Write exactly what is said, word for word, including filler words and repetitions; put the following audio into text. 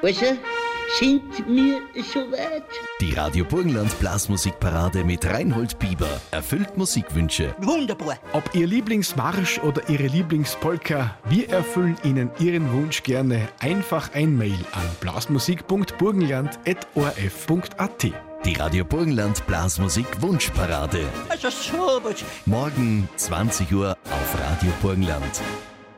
Also, sind wir soweit? Die Radio Burgenland Blasmusikparade mit Reinhold Bieber erfüllt Musikwünsche. Wunderbar. Ob Ihr Lieblingsmarsch oder Ihre Lieblingspolka, wir erfüllen Ihnen Ihren Wunsch gerne. Einfach ein Mail an blasmusik punkt burgenland at o r f punkt a t. Die Radio Burgenland Blasmusik Wunschparade. Also sowas. Morgen zwanzig Uhr auf Radio Burgenland.